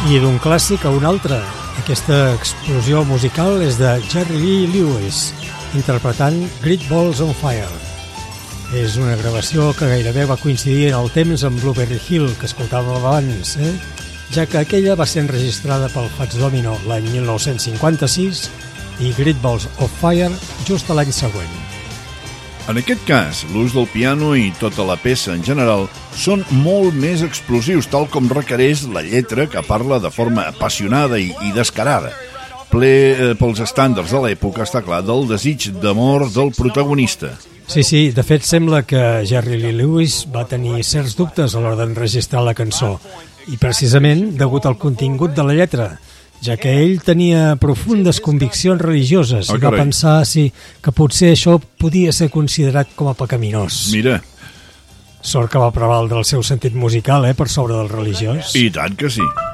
I d'un clàssic a un altre. Aquesta explosió musical és de Jerry Lee Lewis, interpretant Great Balls on Fire. És una gravació que gairebé va coincidir en el temps amb Blueberry Hill, que escoltàvem abans, ja que aquella va ser enregistrada pel Fats Domino l'any 1956 i Great Balls of Fire just a l'any següent. En aquest cas, l'ús del piano i tota la peça en general són molt més explosius, tal com requereix la lletra, que parla de forma apassionada i descarada. Ple pels estàndards de l'època, està clar, del desig d'amor del protagonista. Sí, de fet sembla que Jerry Lee Lewis va tenir certs dubtes a l'hora d'enregistrar la cançó, i precisament degut al contingut de la lletra, ja que ell tenia profundes conviccions religioses i va pensar que potser això podia ser considerat com a pecaminós. Mira. Sort que va prevaldre el seu sentit musical, per sobre del religiós. I tant que sí.